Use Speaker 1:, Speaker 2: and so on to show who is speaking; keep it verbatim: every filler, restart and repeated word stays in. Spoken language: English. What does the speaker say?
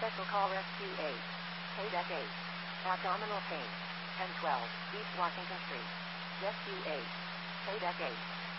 Speaker 1: Special call Rescue eight. K-Deck eight. Abdominal pain. ten twelve, East Washington Street. Rescue eight. K-Deck eight.